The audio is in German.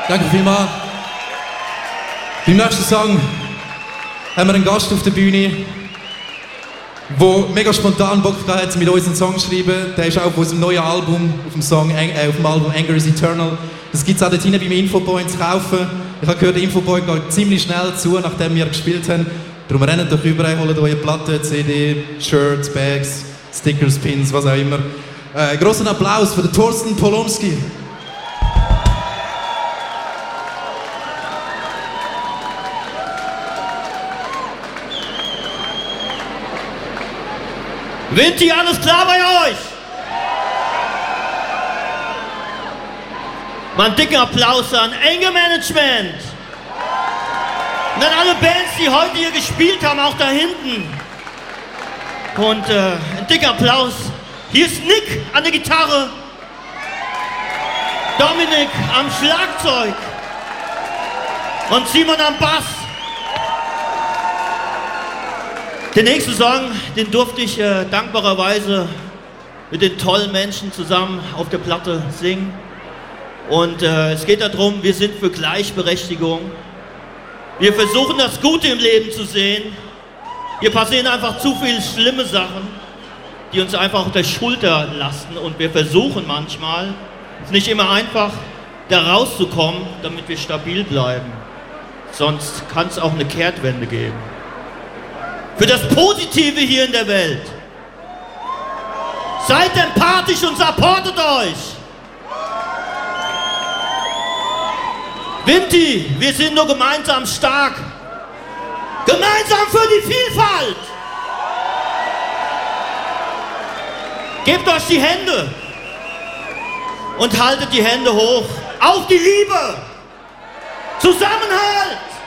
Danke vielmals. Beim nächsten Song haben wir einen Gast auf der Bühne, der mega spontan Bock hat, mit uns einen Song zu schreiben. Der ist auch auf unserem neuen Album, auf dem Album Anger is Eternal. Das gibt es auch dort hinten beim Infopoint zu kaufen. Ich habe gehört, der Infopoint geht ziemlich schnell zu, nachdem wir gespielt haben. Darum rennt doch rüber, holt eure Platte, CD, Shirts, Bags, Stickers, Pins, was auch immer. Großen Applaus für den Thorsten Polonski. Vinti, alles klar bei euch? Mal einen dicken Applaus an Anger Management. Und an alle Bands, die heute hier gespielt haben, auch da hinten. Und ein dicker Applaus. Hier ist Nick an der Gitarre. Dominik am Schlagzeug. Und Simon am Bass. Den nächsten Song, den durfte ich dankbarerweise mit den tollen Menschen zusammen auf der Platte singen. Und es geht darum, wir sind für Gleichberechtigung. Wir versuchen das Gute im Leben zu sehen. Hier passieren einfach zu viele schlimme Sachen, die uns einfach auf der Schulter lasten. Und wir versuchen manchmal, es ist nicht immer einfach, da rauszukommen, damit wir stabil bleiben. Sonst kann es auch eine Kehrtwende geben. Für das Positive hier in der Welt. Seid empathisch und supportet euch. Vinti, wir sind nur gemeinsam stark. Gemeinsam für die Vielfalt. Gebt euch die Hände und haltet die Hände hoch. Auf die Liebe. Zusammenhalt.